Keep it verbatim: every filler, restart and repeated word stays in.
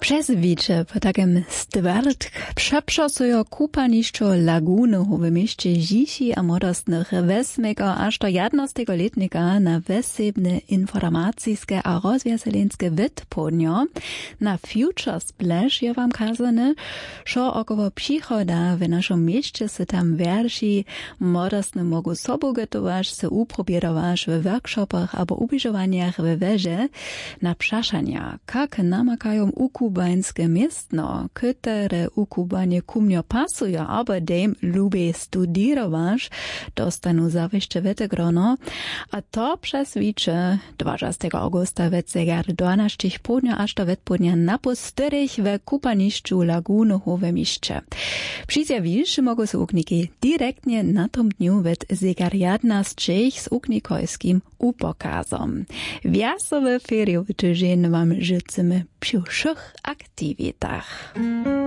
Přezwicze po takim stwartk przeprzasują kupaniszczo laguny w mieście Ziši a modostnych wesmego aż do jednastego letnika na wesebne informacyjskie a rozwieseleńskie wytponio. Na Future Splash je wam kazane, że około przychoda w naszym mieście se tam wierši modostne mogą sobą gotować, se uprobierować w workshopach albo ubliżowaniach w weże na przaszania, jak namakają u kubańskie miestno, które u Kubanie kumnio pasują, aber dem lubię studierować, dostanu zawieszcze wetegrono, a to przez wicze dwudziestego augusta w zegar dwanaście południa aż do wetpołudnia na pustyrych w kupaniszczu Laguny w mieście. Przyzjawisz mogą się ukniki direktnie na tom dniu w zegar jedenaście z uknikojskim upokazom. Wiasowe feriowe tydzień wam życzymy przy wszech aktywitach.